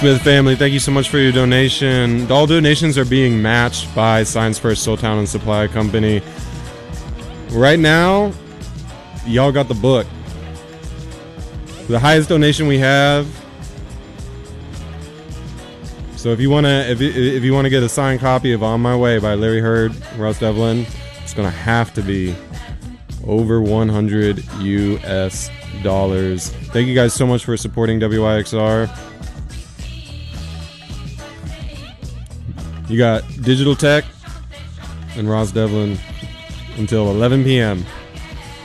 Smith family, thank you so much for your donation. All donations are being matched by Science First Soul Town and Supply Company. Right now, y'all got the book. The highest donation we have. So if you wanna get a signed copy of On My Way by Larry Heard, Ross Devlin, it's gonna have to be over $100 US. Thank you guys so much for supporting WYXR. You got Digital Tech and Ross Devlin until 11 p.m.